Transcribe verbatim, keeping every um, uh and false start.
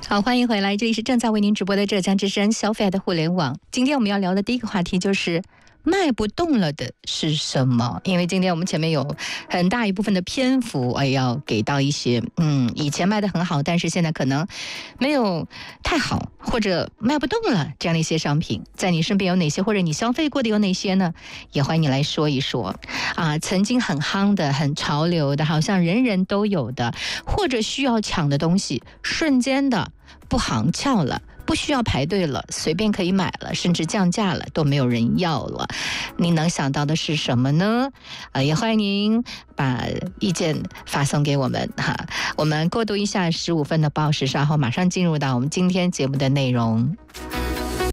好，欢迎回来，这里是正在为您直播的浙江之声消费的互联网。今天我们要聊的第一个话题就是卖不动了的是什么？因为今天我们前面有很大一部分的篇幅，哎，要给到一些嗯，以前卖得很好，但是现在可能没有太好，或者卖不动了这样的一些商品，在你身边有哪些，或者你消费过的有哪些呢？也欢迎你来说一说啊。曾经很夯的、很潮流的，好像人人都有的，或者需要抢的东西，瞬间的不行俏了。不需要排队了，随便可以买了，甚至降价了，都没有人要了。你能想到的是什么呢？呃，也欢迎您把意见发送给我们哈。我们过渡一下十五分的报时，稍后马上进入到我们今天节目的内容。